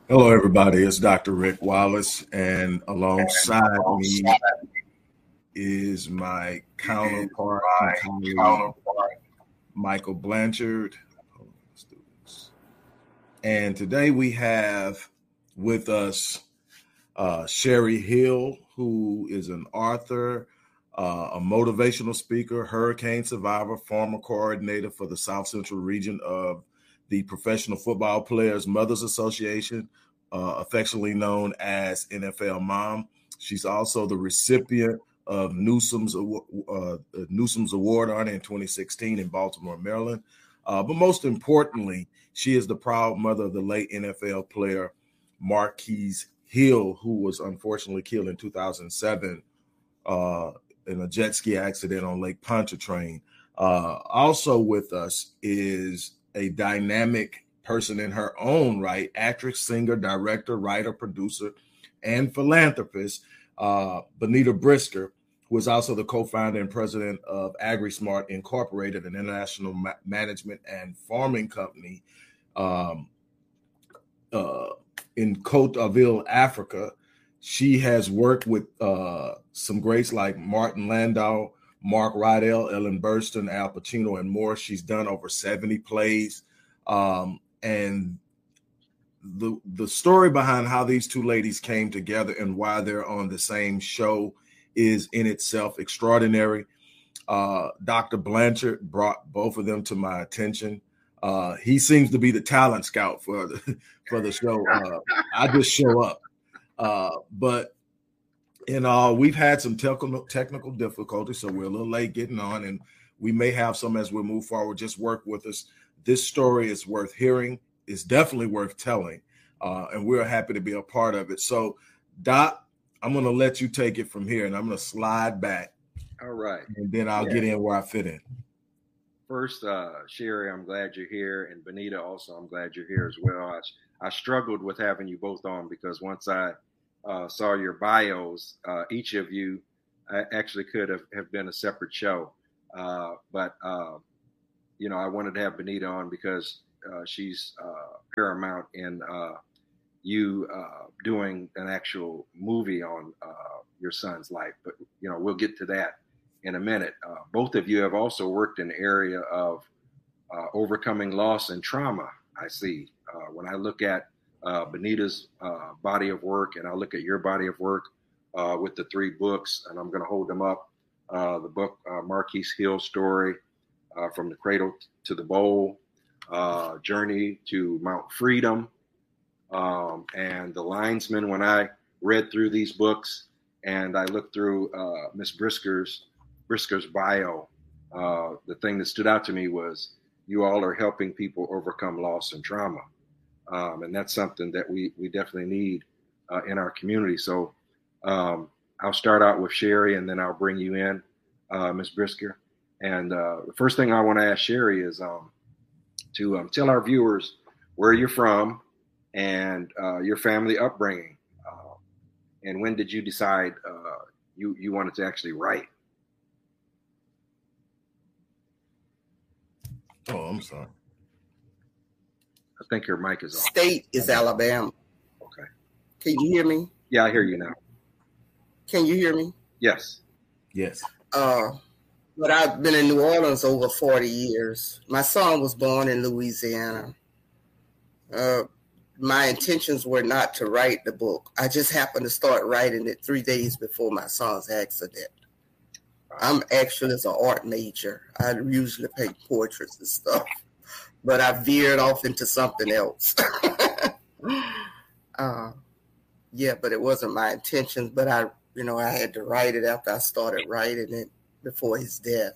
Hello, everybody. It's Dr. Rick Wallace, and alongside me is my counterpart and colleague, Michael Blanchard. Hold on, let's do this. And today we have with us Sherry Hill, who is an author, a motivational speaker, hurricane survivor, former coordinator for the South Central region of the Professional Football Players Mothers Association, affectionately known as NFL Mom. She's also the recipient of Newsom's Award on in 2016 in Baltimore, Maryland. But most importantly, she is the proud mother of the late NFL player Marquise Hill, who was unfortunately killed in 2007 in a jet ski accident on Lake Pontchartrain. Also with us is a dynamic person in her own right, actress, singer, director, writer, producer, and philanthropist, Benita Brisker, who is also the co-founder and president of AgriSmart Incorporated, an international management and farming company um, in Cote d'Ivoire, Africa. She has worked with some greats like Martin Landau, Mark Rydell, Ellen Burstyn, Al Pacino, and more. She's done over 70 plays. And the story behind how these two ladies came together and why they're on the same show is in itself extraordinary. Dr. Blanchard brought both of them to my attention. He seems to be the talent scout for the show. I just show up. But in all, we've had some technical difficulties, so we're a little late getting on, and we may have some as we move forward. Just work with us. This story is worth hearing. It's definitely worth telling, and we're happy to be a part of it. So, Doc, I'm going to let you take it from here, and I'm going to slide back. All right. And then I'll get in where I fit in. First, Sherry, I'm glad you're here. And Benita, also, I'm glad you're here as well. I struggled with having you both on because once I saw your bios, each of you actually could have been a separate show. But I wanted to have Benita on because she's paramount in you doing an actual movie on your son's life. But, we'll get to that in a minute. Both of you have also worked in the area of overcoming loss and trauma, I see. When I look at Benita's body of work and I look at your body of work with the 3 books, and I'm going to hold them up. The book, Marquise Hill Story, From the Cradle to the Bowl, Journey to Mount Freedom, and The Linesman. When I read through these books and I looked through Miss Brisker's bio, the thing that stood out to me was you all are helping people overcome loss and trauma. And that's something that we definitely need in our community. So I'll start out with Sherry and then I'll bring you in, Ms. Brisker. And the first thing I want to ask Sherry is to tell our viewers where you're from and your family upbringing. And when did you decide you wanted to actually write? Oh, I'm sorry. I think your mic is off. State is Alabama. Okay. Can you hear me? Yeah, I hear you now. Can you hear me? Yes. Yes. But I've been in New Orleans over 40 years. My son was born in Louisiana. My intentions were not to write the book. I just happened to start writing it 3 days before my son's accident. I'm actually an art major. I usually paint portraits and stuff, but I veered off into something else. But it wasn't my intention. But I had to write it after I started writing it before his death.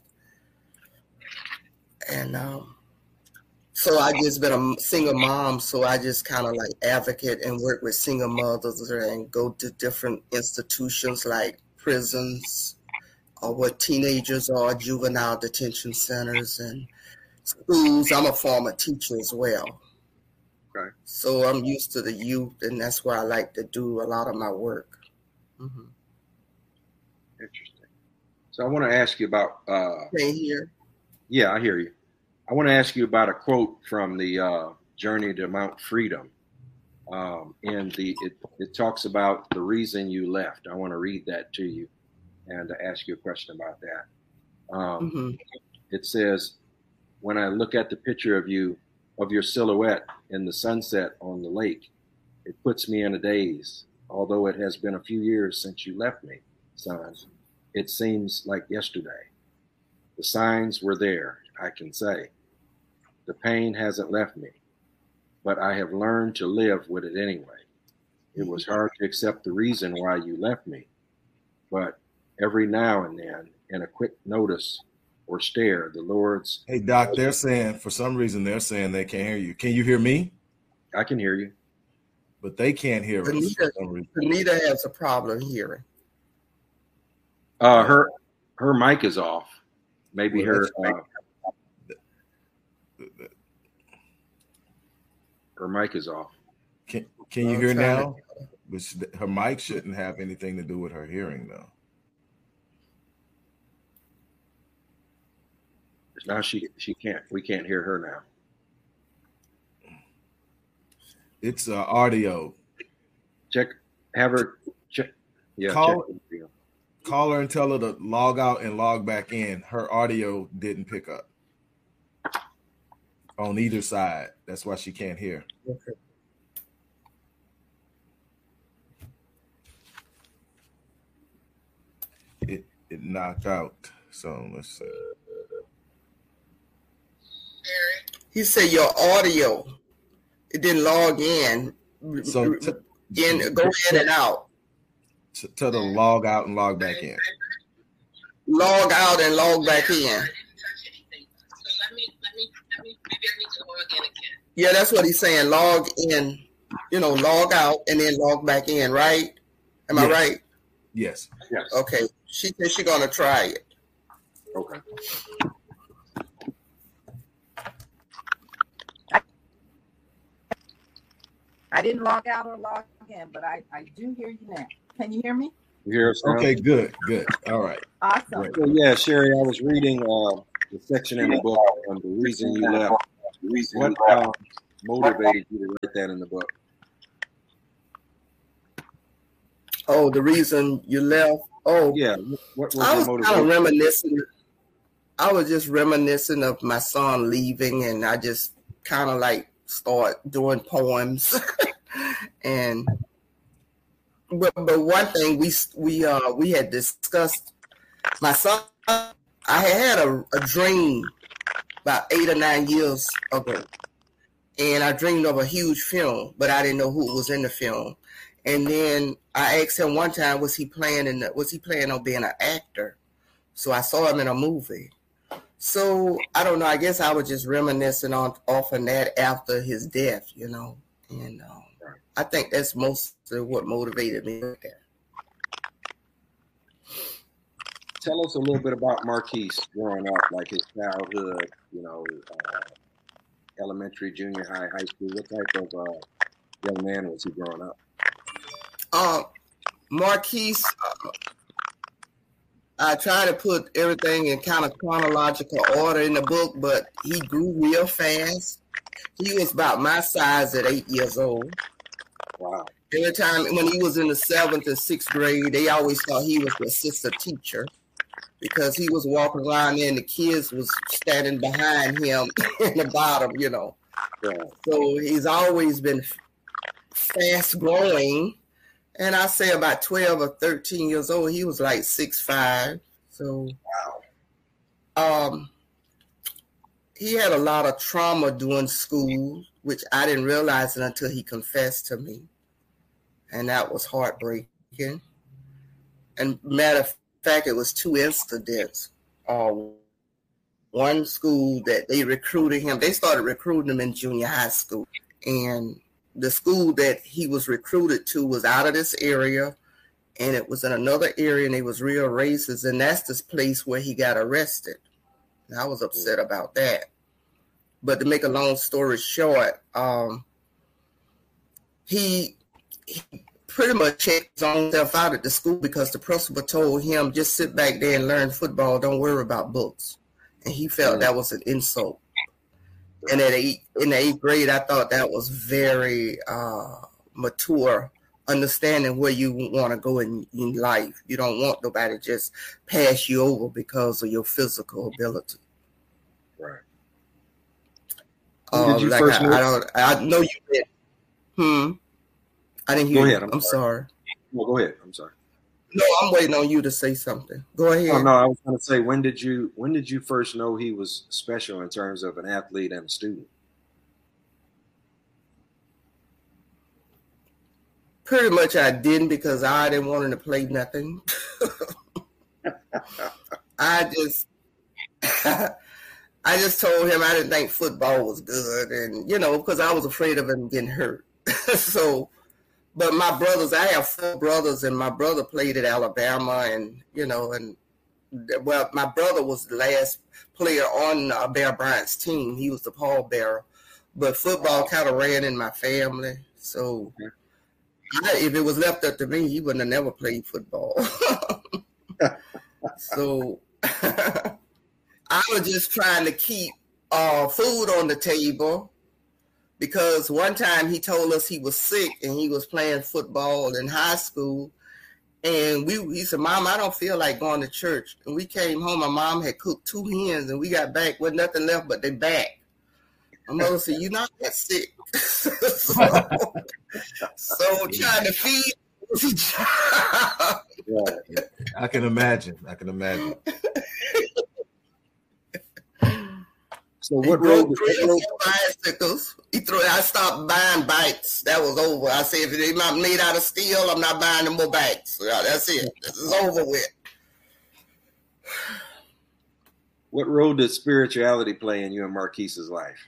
And so I just been a single mom, so I just kind of like advocate and work with single mothers and go to different institutions like prisons, or what teenagers are, juvenile detention centers and schools. I'm a former teacher as well. Okay. So I'm used to the youth, and that's where I like to do a lot of my work. Mm-hmm. Interesting. So I want to ask you about... Can you hear? Yeah, I hear you. I want to ask you about a quote from the Journey to Mount Freedom. And it talks about the reason you left. I want to read that to you and ask you a question about that. It says, when I look at the picture of your silhouette in the sunset on the lake, it puts me in a daze. Although it has been a few years since you left me, son, it seems like yesterday. The signs were there, I can say. The pain hasn't left me, but I have learned to live with it anyway. It was hard to accept the reason why you left me, but every now and then, in a quick notice or stare, the Lord's... Hey, Doc, they're saying, for some reason, they're saying they can't hear you. Can you hear me? I can hear you. But they can't hear us. Benita has a problem hearing. Her mic is off. Maybe her mic is off. Can you hear now? Her mic shouldn't have anything to do with her hearing, though. Now she can't. We can't hear her now. It's audio. Have her check. Yeah. Call her and tell her to log out and log back in. Her audio didn't pick up on either side. That's why she can't hear. Okay. It knocked out. So let's see. He said your audio, it didn't log in. So go in and out. Tell them log out and log back in. Log out and log back in. Maybe I need to log in again. Yeah, that's what he's saying. Log in, log out and then log back in, right? Am I right? Yes. Okay. She said she's gonna try it. Okay. I didn't log out or log in, but I do hear you now. Can you hear me? You hear us now? Okay, good. All right. Awesome. So, yeah, Sherry, I was reading the section in the book on the reason you left. What motivated you to write that in the book? Oh, the reason you left? Oh, yeah. What was I was your motivation? kind of reminiscing. I was just reminiscing of my son leaving, and I just kind of like start doing poems. But one thing we had discussed, my son, I had a dream about 8 or 9 years ago, and I dreamed of a huge film, but I didn't know who was in the film. And then I asked him one time, was he planning on being an actor? So I saw him in a movie. So I don't know. I guess I was just reminiscing off of that after his death, and I think that's mostly what motivated me there. Tell us a little bit about Marquise growing up, like his childhood, elementary, junior high, high school. What type of young man was he growing up? Marquise, I try to put everything in kind of chronological order in the book, but he grew real fast. He was about my size at 8 years old. Wow. Every time when he was in the 7th and 6th grade, they always thought he was the assistant teacher because he was walking around there and the kids was standing behind him in the bottom, Yeah. So he's always been fast growing. And I say about 12 or 13 years old, he was like 6'5". So he had a lot of trauma during school, which I didn't realize it until he confessed to me. And that was heartbreaking. And matter of fact, it was 2 incidents. One school that they recruited him, they started recruiting him in junior high school. And the school that he was recruited to was out of this area, and it was in another area, and it was real racist, and that's this place where he got arrested. And I was upset about that. But to make a long story short, he pretty much checked his own self out at the school because the principal told him, just sit back there and learn football, don't worry about books. And he felt that was an insult. And in the 8th grade, I thought that was very mature, understanding where you want to go in life. You don't want nobody to just pass you over because of your physical ability. Right. Did you like first I know you did. I didn't hear you. I'm sorry. Well, go ahead. I'm sorry. No, I'm waiting on you to say something. Go ahead. Oh, no, I was going to say, when did you first know he was special in terms of an athlete and a student? Pretty much I didn't, because I didn't want him to play nothing. I just told him I didn't think football was good, and because I was afraid of him getting hurt. So, but my brothers, I have 4 brothers, and my brother played at Alabama, and my brother was the last player on Bear Bryant's team. He was the pallbearer, but football kind of ran in my family. So, if it was left up to me, he wouldn't have never played football. So, I was just trying to keep food on the table, because one time he told us he was sick and he was playing football in high school. And he said, "Mom, I don't feel like going to church." And we came home. My mom had cooked 2 hens, and we got back with nothing left but their back. My mother said, "You're not that sick." so trying to feed was a job. Yeah, I can imagine. So what role? Bicycles. I stopped buying bikes. That was over. I said, if they're not made out of steel, I'm not buying no more bikes. That's it. This is over with. What role did spirituality play in you and Marquise's life?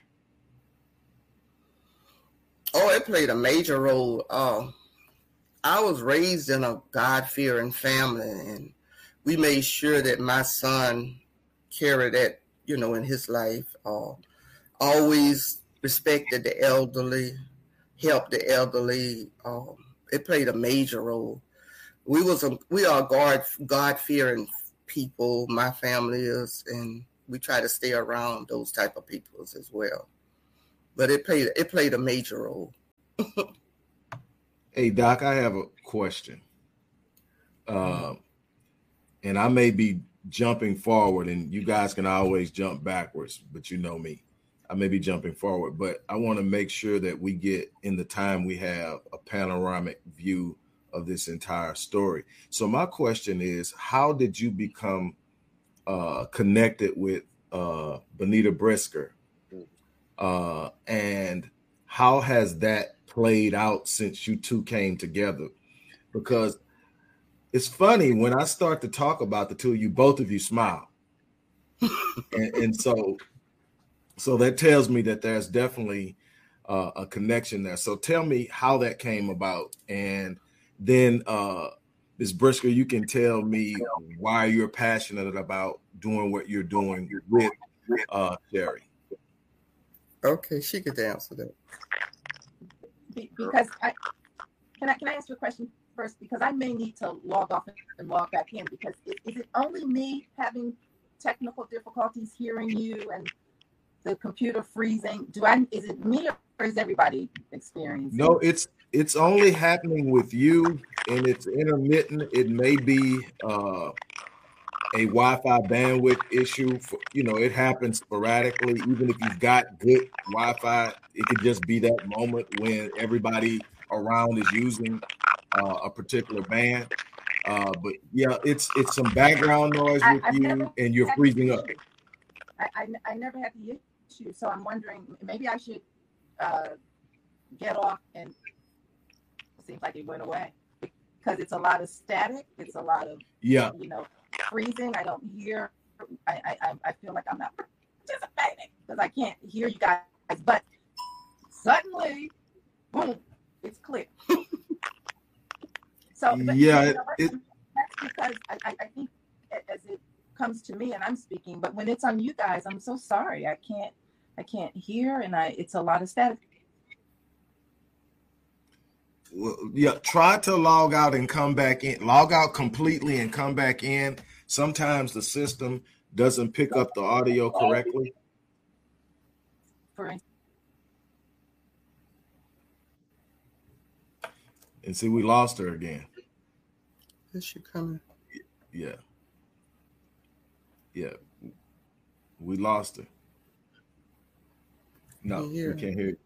Oh, it played a major role. I was raised in a God-fearing family, and we made sure that my son carried that, in his life. Always respected the elderly, helped the elderly. It played a major role. We are God-fearing people. My family is, and we try to stay around those type of people as well. But it played a major role. Hey, Doc, I have a question. And I may be jumping forward, and you guys can always jump backwards, but you know me. I may be jumping forward, but I want to make sure that we get, in the time we have, a panoramic view of this entire story. So my question is, how did you become connected with Benita Brisker? And how has that played out since you two came together? Because it's funny, when I start to talk about the two of you, both of you smile. and so that tells me that there's definitely a connection there. So tell me how that came about. And then Ms. Brisker, you can tell me why you're passionate about doing what you're doing with Sherry. Okay, she could answer that. Because can I ask you a question first? Because I may need to log off and log back in, because is it only me having technical difficulties hearing you and the computer freezing? Is it me, or is everybody experiencing? No, it's only happening with you, and it's intermittent. It may be a Wi-Fi bandwidth issue. It happens sporadically. Even if you've got good Wi-Fi, it could just be that moment when everybody around is using a particular band. But yeah, it's some background noise with you, and you're freezing up. I never had the issue, so I'm wondering, maybe I should get off, and it seems like it went away, because it's a lot of static. It's a lot of freezing. I don't hear. I feel like I'm not participating because I can't hear you guys. But suddenly, boom, it's clear. So yeah, that's because I think as it comes to me and I'm speaking, but when it's on you guys, I'm so sorry. I can't hear, and it's a lot of static. Well, yeah, try to log out and come back in. Log out completely and come back in. Sometimes the system doesn't pick up the audio correctly. For instance. And see, we lost her again. Is she coming? Yeah. We lost her. No, we can't hear you.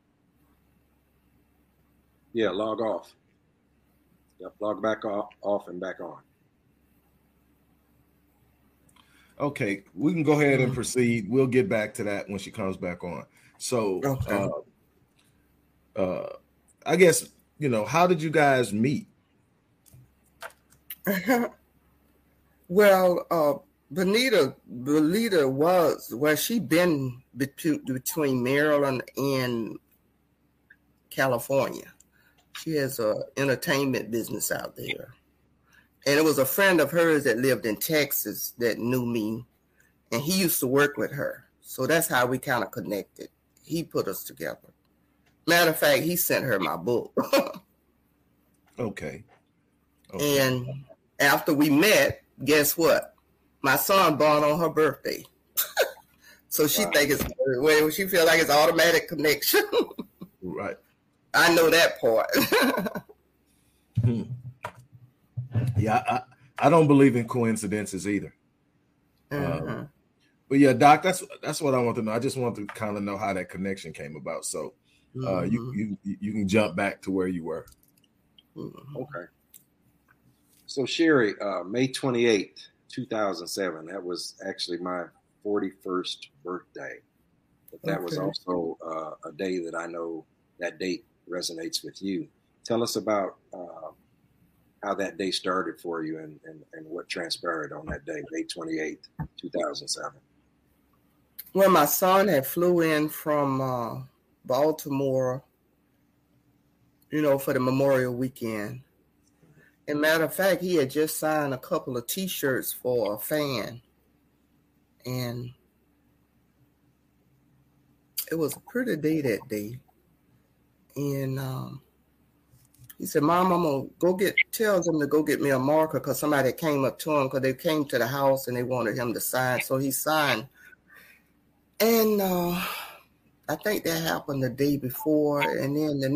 Yeah, log off. Yep, log back off and back on. Okay, we can go ahead and proceed. We'll get back to that when she comes back on. So, I guess, how did you guys meet? Well, Benita was she been between Maryland and California. She has a entertainment business out there. And it was a friend of hers that lived in Texas that knew me, and he used to work with her. So that's how we kind of connected. He put us together. Matter of fact, he sent her my book. Okay. And after we met, guess what? My son born on her birthday. So she think it's she feel like it's automatic connection. Right. I know that part. Yeah, I don't believe in coincidences either. Mm-hmm. But yeah, Doc, that's what I want to know. I just want to kind of know how that connection came about. So you can jump back to where you were. Okay. So Sherry, May 28th, 2007, that was actually my 41st birthday. But that was also a day that I know that date resonates with you. Tell us about how that day started for you and what transpired on that day, May 28th, 2007. Well, my son had flew in from Baltimore, for the Memorial Weekend. And matter of fact, he had just signed a couple of T-shirts for a fan. And it was a pretty day that day. And he said, Mom, I'm going to tell them to go get me a marker because somebody came up to him because they came to the house and they wanted him to sign. So he signed. And I think that happened the day before. And then the